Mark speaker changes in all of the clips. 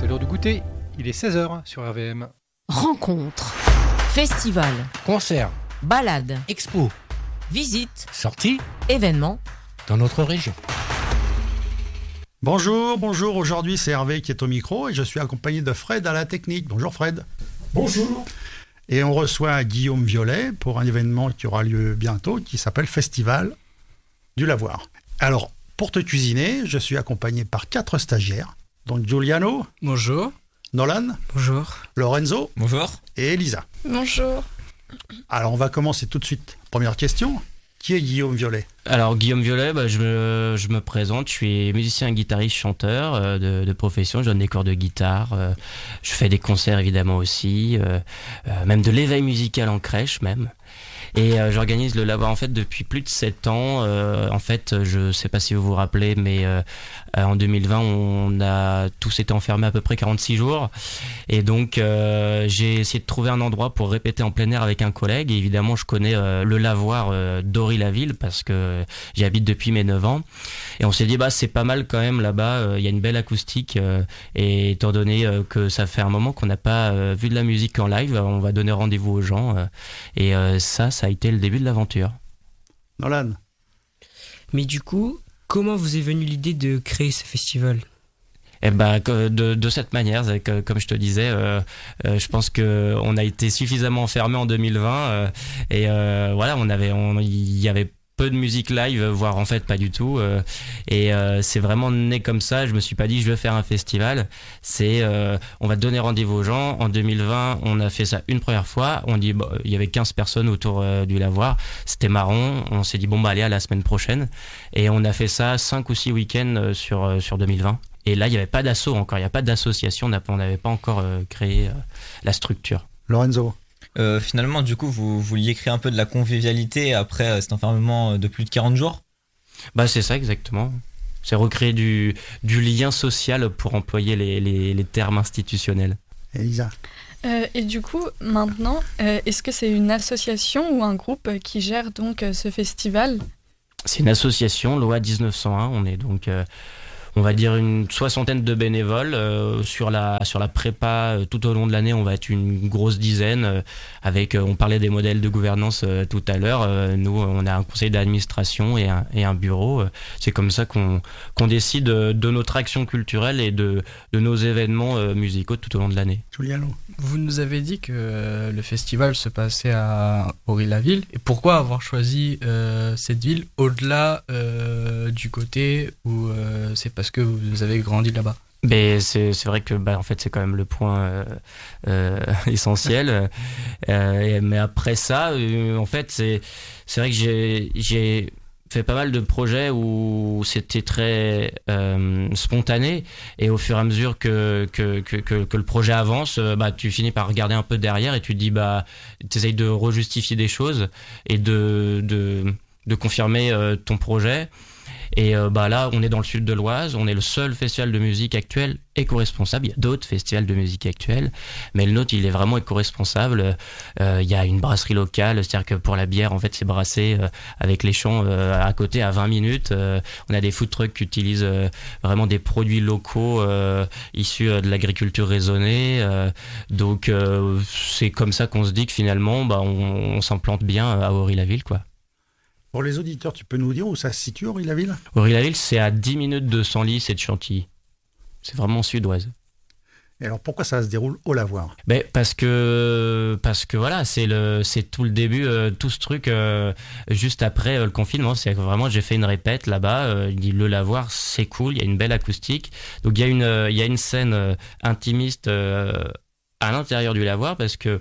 Speaker 1: l'heure du goûter, il est 16h sur RVM.
Speaker 2: Rencontre, festival,
Speaker 3: Concert,
Speaker 2: balade,
Speaker 3: expo,
Speaker 2: visite,
Speaker 3: sortie
Speaker 2: événement.
Speaker 3: dans notre région.
Speaker 4: Bonjour, aujourd'hui c'est Hervé qui est au micro et je suis accompagné de Fred à la technique. Bonjour Fred.
Speaker 5: Bonjour.
Speaker 4: Et on reçoit Guillaume Violet pour un événement qui aura lieu bientôt qui s'appelle Festival du Lavoir. Alors, pour te cuisiner, je suis accompagné par 4 stagiaires. Donc Giuliano,
Speaker 5: Bonjour.
Speaker 4: Nolan,
Speaker 5: Bonjour.
Speaker 4: Lorenzo
Speaker 5: Bonjour.
Speaker 4: et Elisa.
Speaker 6: Bonjour.
Speaker 4: Alors on va commencer tout de suite. Première question, qui est Guillaume Violet ?
Speaker 7: Alors Guillaume Violet, je me présente, je suis musicien, guitariste, chanteur de profession, je donne des cours de guitare, je fais des concerts évidemment aussi, même de l'éveil musical en crèche même. Et j'organise le Lavoir en fait depuis plus de 7 ans. En fait, je sais pas si vous vous rappelez, mais en 2020, on a tous été enfermés à peu près 46 jours. Et donc, j'ai essayé de trouver un endroit pour répéter en plein air avec un collègue. Et évidemment, je connais le Lavoir d'Ory-la-Ville parce que j'y habite depuis mes 9 ans. Et on s'est dit, c'est pas mal quand même là-bas. Il y a une belle acoustique. Et étant donné que ça fait un moment qu'on n'a pas vu de la musique en live, on va donner rendez-vous aux gens. Et ça a été le début de l'aventure.
Speaker 4: Nolan.
Speaker 5: Mais du coup, comment vous est venue l'idée de créer ce festival ?
Speaker 7: Eh ben, de cette manière, comme je te disais, je pense que on a été suffisamment enfermés en 2020 et voilà, il y avait peu de musique live, voire en fait pas du tout. Et c'est vraiment né comme ça. Je me suis pas dit je vais faire un festival. C'est on va donner rendez-vous aux gens. En 2020, on a fait ça une première fois. On dit il y avait 15 personnes autour du Lavoir. C'était marrant. On s'est dit allez à la semaine prochaine. Et on a fait ça 5 ou 6 week-ends sur 2020. Et là, il n'y avait pas d'asso encore. Il n'y a pas d'association. On n'avait pas encore créé la structure.
Speaker 4: Lorenzo.
Speaker 8: Finalement, du coup, vous vouliez créer un peu de la convivialité après cet enfermement de plus de 40 jours ?
Speaker 7: C'est ça exactement. C'est recréer du lien social pour employer les termes institutionnels.
Speaker 4: Elisa.
Speaker 6: Et du coup, maintenant, est-ce que c'est une association ou un groupe qui gère donc ce festival ?
Speaker 7: C'est une association, loi 1901. On est donc... on va dire une 60aine de bénévoles sur la prépa tout au long de l'année. On va être une grosse dizaine avec on parlait des modèles de gouvernance tout à l'heure. Nous on a un conseil d'administration et un bureau. C'est comme ça qu'on décide de notre action culturelle et de nos événements musicaux tout au long de l'année.
Speaker 4: Giuliano.
Speaker 9: Vous nous avez dit que le festival se passait à Ory-la-Ville. Et pourquoi avoir choisi cette ville au-delà du côté où c'est parce que vous avez grandi là-bas?
Speaker 7: Mais c'est vrai que en fait c'est quand même le point essentiel. Mais après ça, en fait c'est vrai que j'ai fait pas mal de projets où c'était très spontané, et au fur et à mesure que le projet avance, tu finis par regarder un peu derrière et tu te dis t'essayes de rejustifier des choses et de confirmer ton projet. Et là, on est dans le sud de l'Oise, on est le seul festival de musique actuel éco-responsable. Il y a d'autres festivals de musique actuels, mais le nôtre, il est vraiment éco-responsable. Il y a une brasserie locale, c'est-à-dire que pour la bière, en fait, c'est brassé avec les champs à côté à 20 minutes. On a des food trucks qui utilisent vraiment des produits locaux issus de l'agriculture raisonnée. Donc, c'est comme ça qu'on se dit que finalement, on s'implante bien à Ory-la-Ville, quoi.
Speaker 4: Pour les auditeurs, tu peux nous dire où ça se situe, Ory-la-Ville ?
Speaker 7: Ory-la-Ville, c'est à 10 minutes de Senlis et de Chantilly. C'est vraiment sud-ouest.
Speaker 4: Et alors, pourquoi ça se déroule au Lavoir ?
Speaker 7: Parce que voilà, c'est tout le début, tout ce truc juste après le confinement. C'est que vraiment, j'ai fait une répète là-bas. Le Lavoir, c'est cool, il y a une belle acoustique. Donc, il y a une scène intimiste à l'intérieur du Lavoir, parce que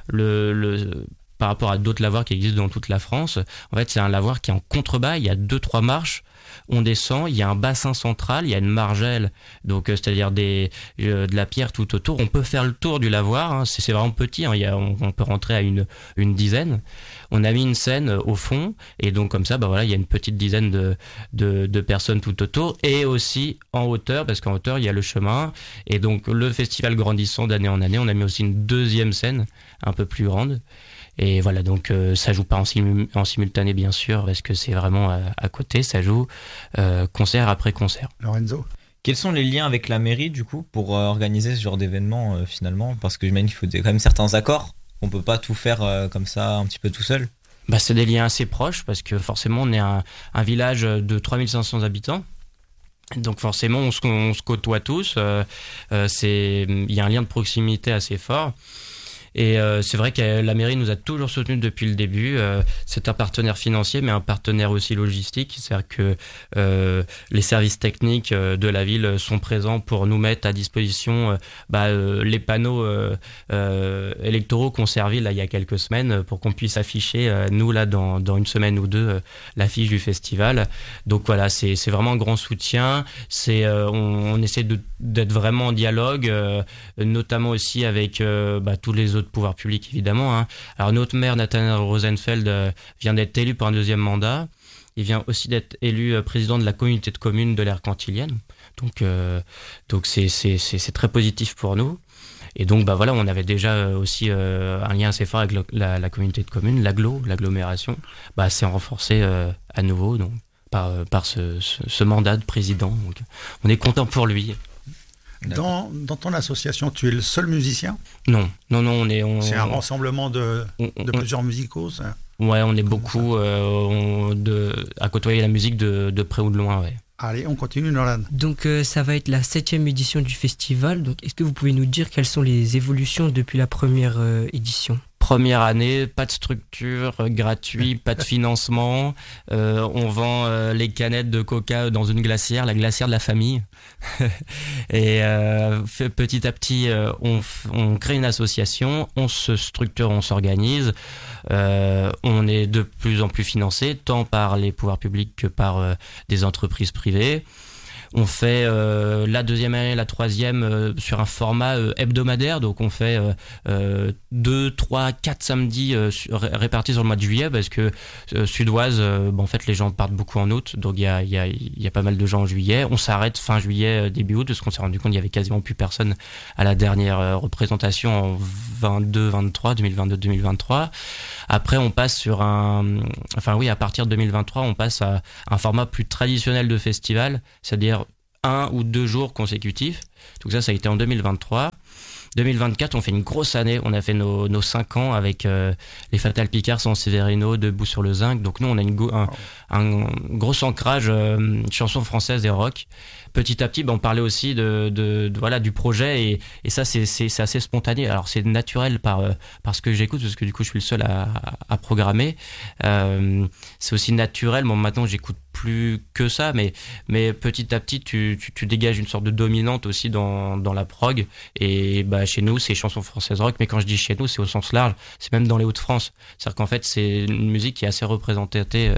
Speaker 7: par rapport à d'autres lavoirs qui existent dans toute la France, en fait, c'est un lavoir qui est en contrebas. Il y a 2-3 marches. On descend, il y a un bassin central, il y a une margelle, donc c'est-à-dire de la pierre tout autour. On peut faire le tour du lavoir, hein, c'est vraiment petit, hein, on peut rentrer à une dizaine. On a mis une scène au fond, et donc comme ça, il y a une petite dizaine de personnes tout autour, et aussi en hauteur, parce qu'en hauteur, il y a le chemin. Et donc le festival grandissant d'année en année, on a mis aussi une deuxième scène, un peu plus grande. Et voilà, donc ça joue pas en simultané, bien sûr, parce que c'est vraiment à côté, ça joue concert après concert.
Speaker 4: Lorenzo.
Speaker 8: Quels sont les liens avec la mairie, du coup, pour organiser ce genre d'événement, finalement? Parce que j'imagine qu'il faut quand même certains accords. On peut pas tout faire comme ça, un petit peu tout seul.
Speaker 7: Bah, c'est des liens assez proches parce que forcément, on est un village de 3500 habitants. Donc forcément, on se côtoie tous. Il y a un lien de proximité assez fort. Et c'est vrai que la mairie nous a toujours soutenus depuis le début. C'est un partenaire financier, mais un partenaire aussi logistique. C'est-à-dire que les services techniques de la ville sont présents pour nous mettre à disposition les panneaux électoraux qu'on servi là il y a quelques semaines pour qu'on puisse afficher, nous là dans une semaine ou deux, l'affiche du festival. Donc voilà, c'est vraiment un grand soutien. On essaie d'être vraiment en dialogue, notamment aussi avec tous les autres pouvoirs publics évidemment, hein. Alors notre maire Nathanael Rosenfeld vient d'être élu pour un deuxième mandat. Il vient aussi d'être élu président de la communauté de communes de l'aire cantilienne. Donc c'est très positif pour nous. Et donc voilà, on avait déjà aussi un lien assez fort avec la communauté de communes, l'agglomération. C'est renforcé à nouveau donc par ce mandat de président. Donc on est content pour lui.
Speaker 4: Dans ton association, tu es le seul musicien?
Speaker 7: Non,
Speaker 4: c'est un rassemblement de plusieurs musicaux, ça?
Speaker 7: Ouais, on est beaucoup à côtoyer la musique de près ou de loin, ouais.
Speaker 4: Allez, on continue, Nolan.
Speaker 5: Donc ça va être la 7e édition du festival. Donc est-ce que vous pouvez nous dire quelles sont les évolutions depuis la première édition?
Speaker 7: Première année, pas de structure, gratuit, pas de financement. On vend les canettes de coca dans une glacière, la glacière de la famille. Et petit à petit, on crée une association, on se structure, on s'organise. On est de plus en plus financé, tant par les pouvoirs publics que par des entreprises privées. On fait la deuxième année, la troisième sur un format hebdomadaire. Donc on fait 2, 3, 4 samedis répartis sur le mois de juillet parce que Sudoise, en fait les gens partent beaucoup en août. Donc il y a pas mal de gens en juillet. On s'arrête fin juillet, début août parce qu'on s'est rendu compte qu'il y avait quasiment plus personne à la dernière représentation en 2022-2023. Après on passe sur à partir de 2023, on passe à un format plus traditionnel de festival, c'est-à-dire 1 ou 2 jours consécutifs. Donc ça a été en 2023. 2024, on fait une grosse année. On a fait nos 5 ans avec les Fatal Picard, San Severino, Debout sur le Zinc. Donc nous, on a un gros ancrage chansons françaises et rock. Petit à petit, on parlait aussi du projet et ça c'est assez spontané. Alors c'est naturel par ce que j'écoute parce que du coup je suis le seul à programmer. C'est aussi naturel. Bon, maintenant j'écoute plus que ça, mais petit à petit tu dégages une sorte de dominante aussi dans la prog. Et chez nous c'est chansons françaises rock, mais quand je dis chez nous c'est au sens large. C'est même dans les Hauts-de-France. C'est-à-dire qu'en fait c'est une musique qui est assez représentée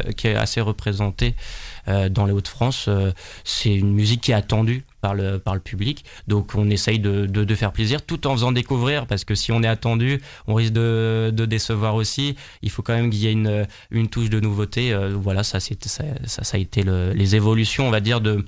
Speaker 7: dans les Hauts-de-France. C'est une musique qui est attendue par le public, donc on essaye de faire plaisir tout en faisant découvrir, parce que si on est attendu on risque de décevoir aussi. Il faut quand même qu'il y ait une touche de nouveauté. Voilà, ça a été les évolutions, on va dire, de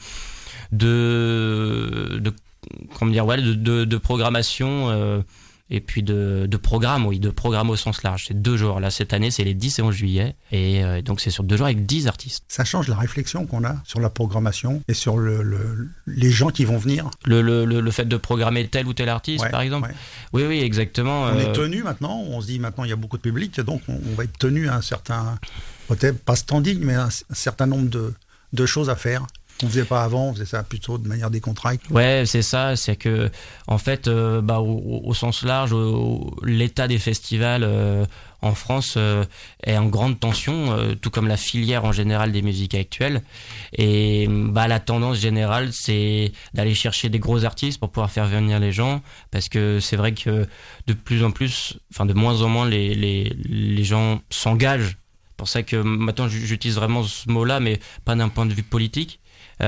Speaker 7: programmation et puis de programme, oui, de programme au sens large. C'est 2 jours. Là, cette année, c'est les 10 et 11 juillet. Et donc, c'est sur 2 jours avec 10 artistes.
Speaker 4: Ça change la réflexion qu'on a sur la programmation et sur les gens qui vont venir.
Speaker 7: Le fait de programmer tel ou tel artiste, par exemple. Ouais. Oui, exactement.
Speaker 4: On est tenu maintenant. On se dit maintenant, il y a beaucoup de public. Donc, on va être tenu à un certain, peut-être pas standing, mais un certain nombre de choses à faire. On faisait pas avant, on faisait ça plutôt de manière décontractée.
Speaker 7: Ouais, c'est ça, c'est que en fait, au sens large, l'état des festivals en France est en grande tension, tout comme la filière en général des musiques actuelles. Et la tendance générale, c'est d'aller chercher des gros artistes pour pouvoir faire venir les gens, parce que c'est vrai que de moins en moins, les gens s'engagent. C'est pour ça que maintenant j'utilise vraiment ce mot-là, mais pas d'un point de vue politique.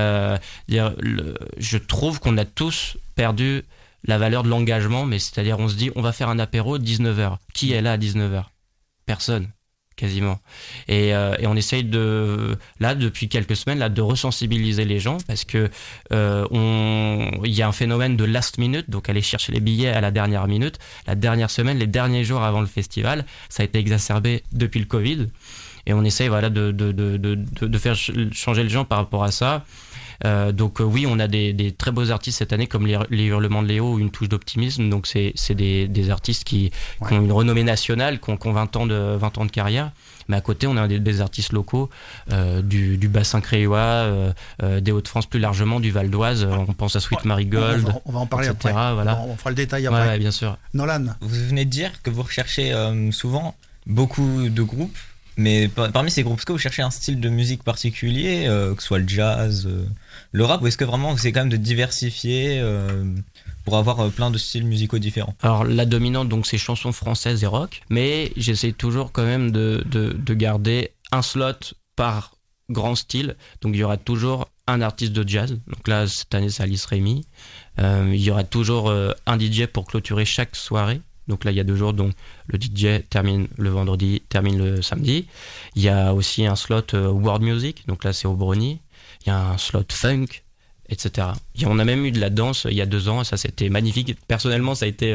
Speaker 7: Je trouve qu'on a tous perdu la valeur de l'engagement, mais c'est-à-dire on se dit on va faire un apéro 19h. Qui est là à 19h? Personne, quasiment. Et on essaye depuis quelques semaines de resensibiliser les gens, parce que il y a un phénomène de last minute, donc aller chercher les billets à la dernière minute. La dernière semaine, les derniers jours avant le festival, ça a été exacerbé depuis le Covid. Et on essaye de faire changer les gens par rapport à ça. Donc oui, on a des très beaux artistes cette année comme les Hurlements de Léo ou Une touche d'optimisme. Donc c'est des artistes qui ont une renommée nationale, qui ont 20 ans de carrière. Mais à côté, on a des artistes locaux du bassin créois, des Hauts-de-France plus largement, du Val d'Oise. On pense à Sweet Marigold.
Speaker 4: On va en parler
Speaker 7: etc.,
Speaker 4: après.
Speaker 7: voilà.
Speaker 4: On fera le détail après.
Speaker 7: Ouais, bien sûr.
Speaker 4: Nolan.
Speaker 8: Vous venez de dire que vous recherchez souvent beaucoup de groupes, mais parmi ces groupes, est-ce que vous cherchez un style de musique particulier, que ce soit le jazz, le rap, ou est-ce que vraiment c'est quand même de diversifier pour avoir plein de styles musicaux différents?
Speaker 7: Alors la dominante, donc c'est chansons françaises et rock, mais j'essaie toujours quand même de garder un slot par grand style. Donc il y aura toujours un artiste de jazz. Donc là cette année c'est Alice Rémy. Il y aura toujours un DJ pour clôturer chaque soirée. Donc là il y a 2 jours, donc le DJ termine le vendredi, termine le samedi. Il y a aussi un slot world music. Donc là c'est au Brony. Il y a un slot funk, etc. On a même eu de la danse il y a 2 ans, ça c'était magnifique. Personnellement, ça a été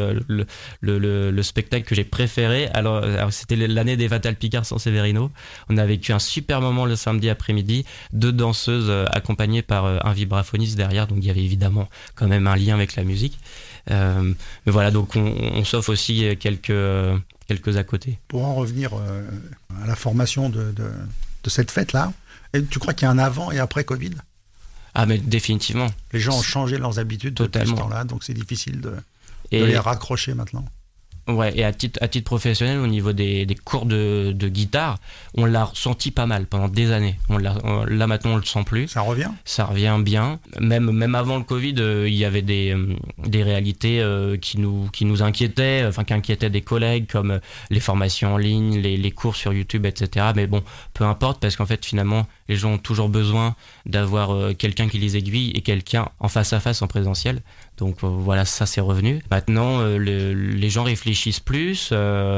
Speaker 7: le spectacle que j'ai préféré. Alors c'était l'année des Fatal Picard San Severino. On a vécu un super moment le samedi après-midi, 2 danseuses accompagnées par un vibraphoniste derrière, donc il y avait évidemment quand même un lien avec la musique. Mais voilà, donc on s'offre aussi quelques à côté.
Speaker 4: Pour en revenir à la formation de cette fête-là, tu crois qu'il y a un avant et après Covid ?
Speaker 7: Ah mais définitivement.
Speaker 4: Les gens ont changé leurs habitudes
Speaker 7: Totalement.
Speaker 4: depuis ce temps-là, donc c'est difficile de les raccrocher maintenant.
Speaker 7: Ouais, et à titre professionnel, au niveau des cours de guitare, on l'a ressenti pas mal pendant des années. Là maintenant, on le sent plus.
Speaker 4: Ça revient ?
Speaker 7: Ça revient bien. Même avant le Covid, il y avait des réalités qui nous inquiétaient, enfin qui inquiétaient des collègues, comme les formations en ligne, les cours sur YouTube, etc. Mais bon, peu importe, parce qu'en fait, finalement, les gens ont toujours besoin d'avoir quelqu'un qui les aiguille et quelqu'un en face à face en présentiel. Donc voilà, ça c'est revenu. Maintenant, les gens réfléchissent plus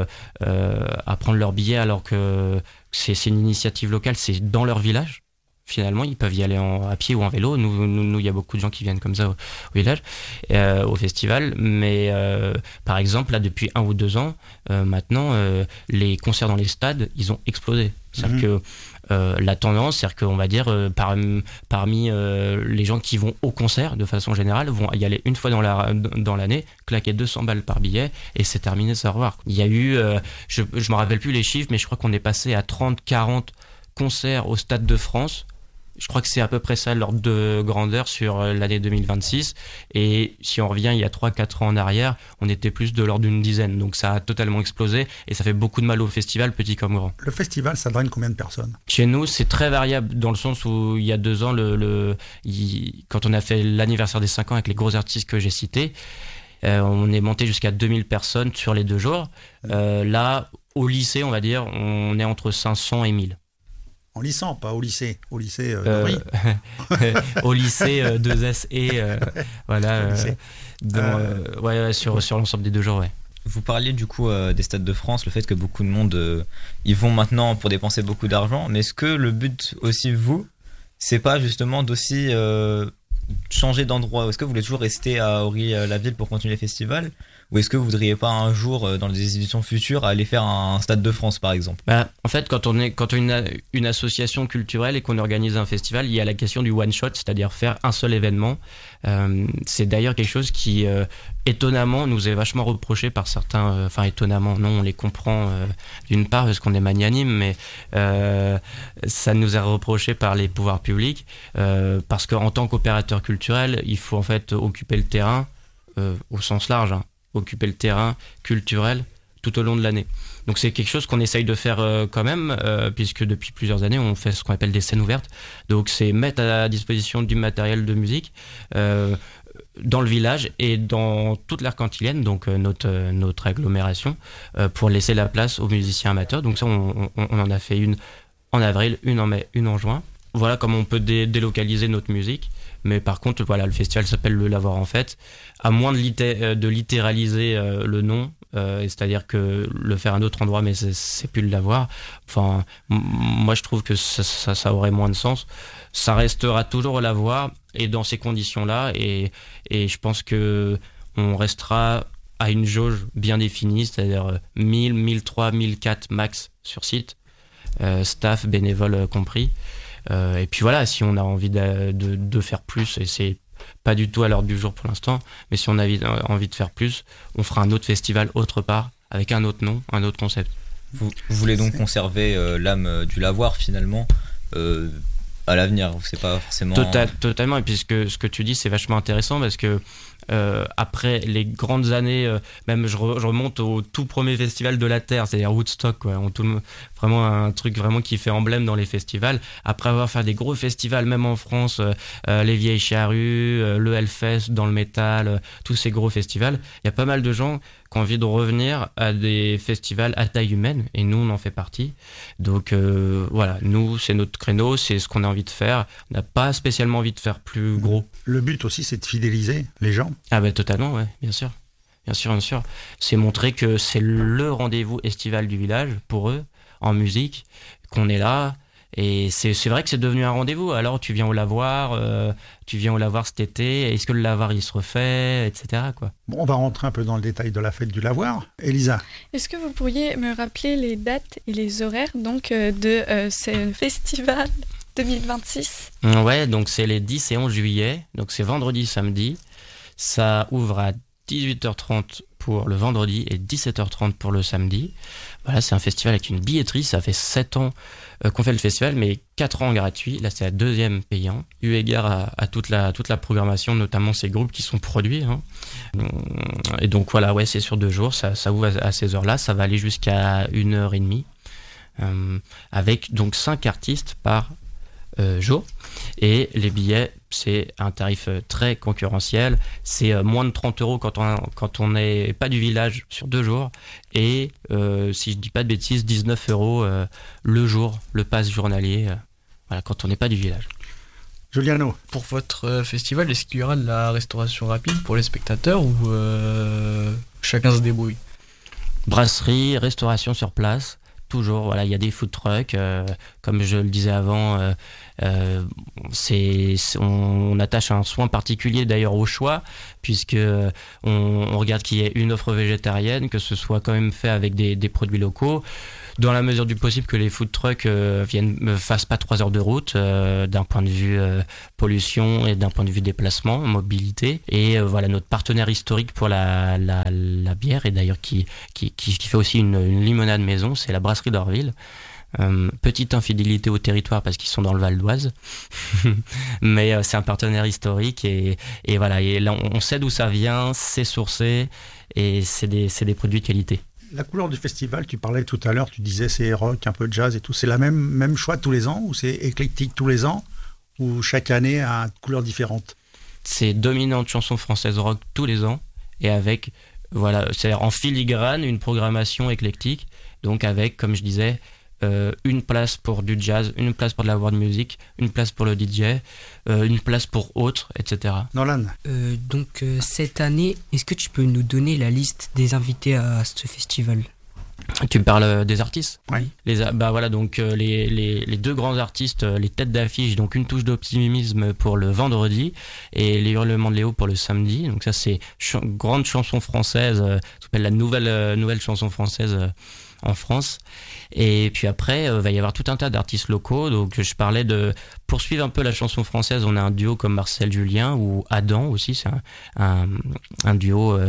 Speaker 7: à prendre leur billet alors que c'est une initiative locale, c'est dans leur village. Finalement, ils peuvent y aller à pied ou en vélo. Nous, il y a beaucoup de gens qui viennent comme ça au village, au festival. Mais par exemple, là, depuis 1 ou 2 ans, maintenant, les concerts dans les stades, ils ont explosé. C'est-à-dire que la tendance, c'est-à-dire qu'on va dire parmi les gens qui vont au concert de façon générale vont y aller une fois dans l'année, claquer 200 balles par billet et c'est terminé, c'est au revoir. Il y a eu, je me rappelle plus les chiffres, mais je crois qu'on est passé à 30-40 concerts au Stade de France. Je crois que c'est à peu près ça l'ordre de grandeur sur l'année 2026. Et si on revient il y a 3-4 ans en arrière, on était plus de l'ordre d'une dizaine. Donc ça a totalement explosé et ça fait beaucoup de mal au festival, petit comme grand.
Speaker 4: Le festival, ça draine combien de personnes ?
Speaker 7: Chez nous, c'est très variable dans le sens où il y a 2 ans, quand on a fait l'anniversaire des 5 ans avec les gros artistes que j'ai cités, on est monté jusqu'à 2000 personnes sur les 2 jours. Là, au lycée, on va dire, on est entre 500 et 1000.
Speaker 4: En lycée, pas au lycée. Au lycée Nori.
Speaker 7: Au lycée 2S et voilà. Sur l'ensemble des 2 jours, ouais.
Speaker 8: Vous parliez du coup des Stades de France, le fait que beaucoup de monde y vont maintenant pour dépenser beaucoup d'argent. Mais est-ce que le but aussi, c'est pas justement d'aussi changer d'endroit? Est-ce que vous voulez toujours rester à Ory-la-Ville pour continuer les festivals? Ou est-ce que vous voudriez pas un jour, dans les éditions futures, aller faire un Stade de France par exemple?
Speaker 7: En fait, quand on est une association culturelle et qu'on organise un festival, il y a la question du one shot, c'est-à-dire faire un seul événement. C'est d'ailleurs quelque chose qui étonnamment nous est vachement reproché par certains. Enfin étonnamment, non, on les comprend d'une part parce qu'on est magnanime, mais ça nous est reproché par les pouvoirs publics parce qu'en tant qu'opérateur culturel, il faut en fait occuper le terrain au sens large. Occuper le terrain culturel tout au long de l'année. Donc c'est quelque chose qu'on essaye de faire quand même, puisque depuis plusieurs années, on fait ce qu'on appelle des scènes ouvertes. Donc c'est mettre à disposition du matériel de musique dans le village et dans toute l'aire cantilienne, donc notre agglomération, pour laisser la place aux musiciens amateurs. Donc ça, on en a fait une en avril, une en mai, une en juin. Voilà comment on peut délocaliser notre musique. Mais par contre, voilà, le festival s'appelle Le Lavoir en Fête. À moins de littéraliser le nom, c'est-à-dire que le faire à un autre endroit, mais c'est plus le Lavoir. Enfin, moi, je trouve que ça aurait moins de sens. Ça restera toujours au Lavoir et dans ces conditions-là. Et je pense que on restera à une jauge bien définie, c'est-à-dire 1000, 1003, 1004 max sur site, staff, bénévoles compris. Et puis voilà, si on a envie de faire plus, et c'est pas du tout à l'ordre du jour pour l'instant, mais si on a envie de faire plus, on fera un autre festival autre part, avec un autre nom, un autre concept.
Speaker 8: Vous voulez donc conserver l'âme du lavoir finalement à l'avenir, c'est pas forcément...
Speaker 7: Totalement, et puis ce que tu dis c'est vachement intéressant parce que après les grandes années, même je remonte au tout premier festival de la Terre, c'est-à-dire Woodstock, quoi. Vraiment un truc vraiment qui fait emblème dans les festivals. Après avoir fait des gros festivals, même en France, les Vieilles Charrues, le Hellfest dans le métal, tous ces gros festivals, il y a pas mal de gens qui ont envie de revenir à des festivals à taille humaine, et nous on en fait partie. Donc voilà, nous c'est notre créneau, c'est ce qu'on a envie de faire. On n'a pas spécialement envie de faire plus gros.
Speaker 4: Le but aussi, c'est de fidéliser les gens.
Speaker 7: Ah ben totalement, ouais, bien sûr. Bien sûr. C'est montrer que c'est le rendez-vous estival du village pour eux, en musique, qu'on est là. Et c'est vrai que c'est devenu un rendez-vous. Alors tu viens au lavoir cet été, est-ce que le lavoir il se refait, etc. quoi.
Speaker 4: Bon, on va rentrer un peu dans le détail de la fête du lavoir. Elisa.
Speaker 6: Est-ce que vous pourriez me rappeler les dates et les horaires donc, de ce festival 2026 ?
Speaker 7: Ouais, donc c'est les 10 et 11 juillet, donc c'est vendredi, samedi. Ça ouvre à 18h30 pour le vendredi et 17h30 pour le samedi. Voilà, c'est un festival avec une billetterie. Ça fait 7 ans qu'on fait le festival, mais 4 ans gratuit. Là, c'est la deuxième payant. Eu égard à toute la programmation, notamment ces groupes qui sont produits. Hein. Et donc voilà, ouais, c'est sur 2 jours. Ça ouvre à ces heures-là. Ça va aller jusqu'à 1h30. Avec donc 5 artistes par jour. Et les billets, c'est un tarif très concurrentiel. C'est moins de 30 € quand on n'est pas du village sur 2 jours. Et si je dis pas de bêtises, 19 € le jour, le pass journalier, voilà, quand on n'est pas du village.
Speaker 4: Giuliano.
Speaker 9: Pour votre festival, est-ce qu'il y aura de la restauration rapide pour les spectateurs ou chacun se débrouille ?
Speaker 7: Brasserie, restauration sur place. Toujours, voilà, il y a des food trucks, comme je le disais avant, on attache un soin particulier d'ailleurs au choix, puisque on regarde qu'il y ait une offre végétarienne, que ce soit quand même fait avec des produits locaux, dans la mesure du possible que les food trucks fassent pas 3 heures de route, d'un point de vue pollution et d'un point de vue déplacement, mobilité. Et voilà, notre partenaire historique pour la bière, et d'ailleurs qui fait aussi une limonade maison, c'est la brasserie d'Orville. Petite infidélité au territoire parce qu'ils sont dans le Val d'Oise, mais c'est un partenaire historique et voilà, et là on sait d'où ça vient, c'est sourcé et c'est des produits de qualité.
Speaker 4: La couleur du festival, tu parlais tout à l'heure, tu disais c'est rock, un peu de jazz et tout, c'est la même choix tous les ans ou c'est éclectique tous les ans ou chaque année a une couleur différente?
Speaker 7: C'est dominante chanson française rock tous les ans et avec, voilà, c'est-à-dire en filigrane une programmation éclectique, donc avec, comme je disais, une place pour du jazz, une place pour de la world music, une place pour le DJ, une place pour autres, etc.
Speaker 4: Nolan.
Speaker 5: Donc cette année, est-ce que tu peux nous donner la liste des invités à ce festival ?
Speaker 7: Tu me parles des artistes ?
Speaker 4: Oui.
Speaker 7: Voilà, donc les 2 grands artistes, les têtes d'affiche, donc Une touche d'optimisme pour le vendredi et Les Hurlements de Léo pour le samedi. Donc ça c'est grande chanson française, ça s'appelle la nouvelle chanson française en France. Et puis après, va y avoir tout un tas d'artistes locaux. Donc je parlais de poursuivre un peu la chanson française. On a un duo comme Marcel Julien ou Adam aussi. C'est un duo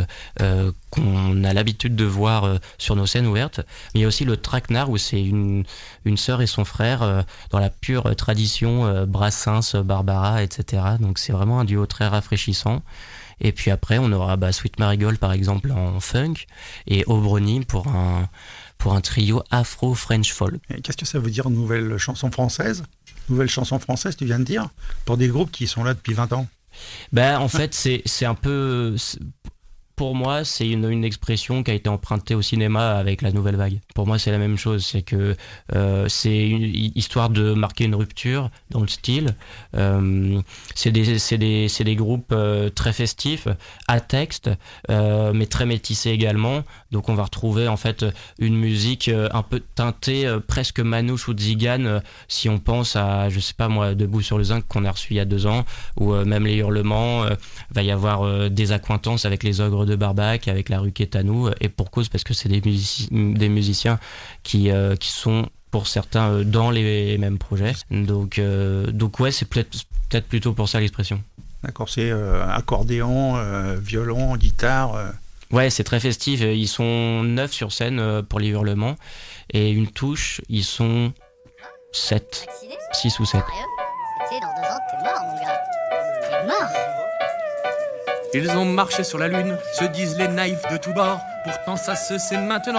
Speaker 7: qu'on a l'habitude de voir sur nos scènes ouvertes. Mais il y a aussi le Traquenard où c'est une sœur et son frère dans la pure tradition Brassens, Barbara, etc. Donc c'est vraiment un duo très rafraîchissant. Et puis après, on aura Sweet Marigold par exemple en funk et Obroni pour un trio afro-French folk.
Speaker 4: Et qu'est-ce que ça veut dire nouvelle chanson française ? Nouvelle chanson française, tu viens de dire ? Pour des groupes qui sont là depuis 20 ans.
Speaker 7: En fait, c'est un peu... Pour moi, c'est une expression qui a été empruntée au cinéma avec la nouvelle vague. Pour moi, c'est la même chose. C'est que c'est une histoire de marquer une rupture dans le style. C'est des groupes très festifs, à texte, mais très métissés également. Donc, on va retrouver en fait une musique un peu teintée, presque manouche ou tzigane, si on pense à, je sais pas moi, Debout sur le zinc qu'on a reçu il y a 2 ans, ou même Les Hurlements. Va y avoir des accointances avec les Ogres de Barbac, avec la rue Quétanou, et pour cause parce que c'est des musiciens qui sont pour certains dans les mêmes projets. Donc ouais, c'est peut-être plutôt pour ça l'expression.
Speaker 4: D'accord, c'est accordéon, violon, guitare.
Speaker 7: Ouais, c'est très festif. Ils sont 9 sur scène pour les hurlements. Et une touche, ils sont 7. 6 ou 7.
Speaker 3: C'est dans 2 ans, t'es mort, mon gars. T'es mort.
Speaker 10: Ils ont marché sur la lune, se disent les naïfs de tous bords. Pourtant ça se sait maintenant.